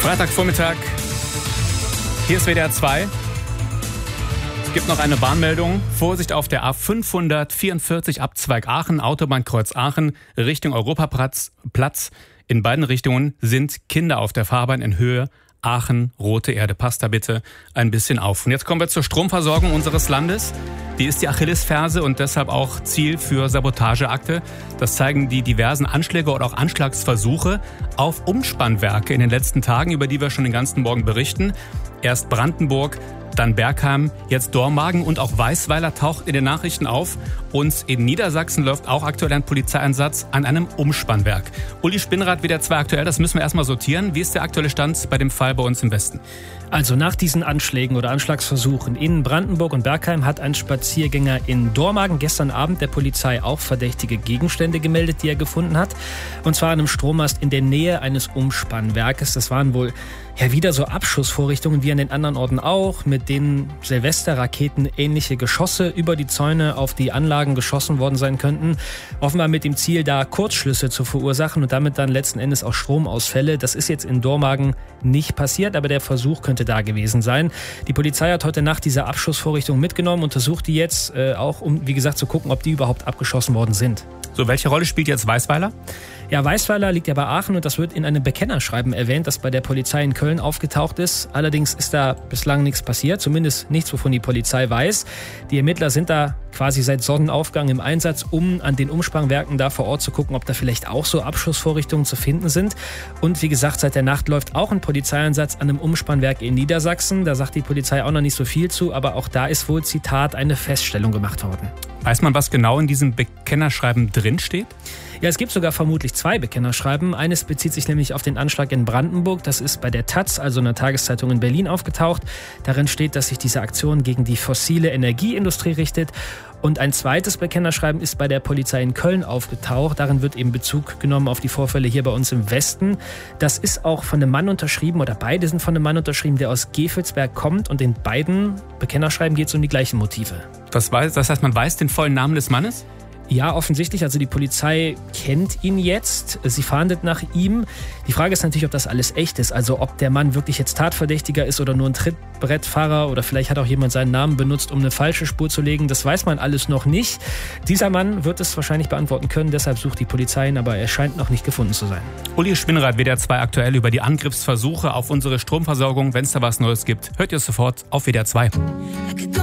Freitagvormittag, hier ist WDR 2. Es gibt noch eine Warnmeldung. Vorsicht auf der A544 Abzweig Aachen, Autobahnkreuz Aachen, Richtung Europaplatz. In beiden Richtungen sind Kinder auf der Fahrbahn in Höhe Aachen, Rote Erde. Passt da bitte ein bisschen auf. Und jetzt kommen wir zur Stromversorgung unseres Landes. Die ist die Achillesferse und deshalb auch Ziel für Sabotageakte. Das zeigen die diversen Anschläge oder auch Anschlagsversuche auf Umspannwerke in den letzten Tagen, über die wir schon den ganzen Morgen berichten. Erst Brandenburg, dann Bergheim, jetzt Dormagen und auch Weisweiler taucht in den Nachrichten auf. Und in Niedersachsen läuft auch aktuell ein Polizeieinsatz an einem Umspannwerk. Uli Spinnrad, WDR 2 aktuell, das müssen wir erstmal sortieren. Wie ist der aktuelle Stand bei dem Fall bei uns im Westen? Also nach diesen Anschlägen oder Anschlagsversuchen in Brandenburg und Bergheim hat ein Spaziergänger in Dormagen gestern Abend der Polizei auch verdächtige Gegenstände gemeldet, die er gefunden hat. Und zwar an einem Strommast in der Nähe eines Umspannwerkes. Das waren wohl wieder so Abschussvorrichtungen wie an den anderen Orten auch, mit denen Silvesterraketen ähnliche Geschosse über die Zäune auf die Anlagen geschossen worden sein könnten. Offenbar mit dem Ziel, da Kurzschlüsse zu verursachen und damit dann letzten Endes auch Stromausfälle. Das ist jetzt in Dormagen nicht passiert, aber der Versuch könnte da gewesen sein. Die Polizei hat heute Nacht diese Abschussvorrichtungen mitgenommen, untersucht die jetzt auch, um, wie gesagt, zu gucken, ob die überhaupt abgeschossen worden sind. So, welche Rolle spielt jetzt Weisweiler? Ja, Weisweiler liegt ja bei Aachen und das wird in einem Bekennerschreiben erwähnt, das bei der Polizei in Köln aufgetaucht ist. Allerdings ist da bislang nichts passiert, zumindest nichts, wovon die Polizei weiß. Die Ermittler sind da quasi seit Sonnenaufgang im Einsatz, um an den Umspannwerken da vor Ort zu gucken, ob da vielleicht auch so Abschussvorrichtungen zu finden sind. Und wie gesagt, seit der Nacht läuft auch ein Polizeieinsatz an einem Umspannwerk in Niedersachsen. Da sagt die Polizei auch noch nicht so viel zu, aber auch da ist wohl, Zitat, eine Feststellung gemacht worden. Weiß man, was genau in diesem Bekennerschreiben drinsteht? Ja, es gibt sogar vermutlich 2 Bekennerschreiben. Eines bezieht sich nämlich auf den Anschlag in Brandenburg. Das ist bei der taz, also einer Tageszeitung in Berlin, aufgetaucht. Darin steht, dass sich diese Aktion gegen die fossile Energieindustrie richtet. Und ein zweites Bekennerschreiben ist bei der Polizei in Köln aufgetaucht. Darin wird eben Bezug genommen auf die Vorfälle hier bei uns im Westen. Das ist auch von einem Mann unterschrieben, oder beide sind von einem Mann unterschrieben, der aus Gevelsberg kommt. Und in beiden Bekennerschreiben geht es um die gleichen Motive. Das heißt, man weiß den vollen Namen des Mannes? Ja, offensichtlich. Also die Polizei kennt ihn jetzt. Sie fahndet nach ihm. Die Frage ist natürlich, ob das alles echt ist. Also ob der Mann wirklich jetzt Tatverdächtiger ist oder nur ein Trittbrettfahrer oder vielleicht hat auch jemand seinen Namen benutzt, um eine falsche Spur zu legen. Das weiß man alles noch nicht. Dieser Mann wird es wahrscheinlich beantworten können. Deshalb sucht die Polizei ihn, aber er scheint noch nicht gefunden zu sein. Uli Spinnrad, WDR 2 aktuell über die Angriffsversuche auf unsere Stromversorgung. Wenn es da was Neues gibt, hört ihr es sofort auf WDR 2.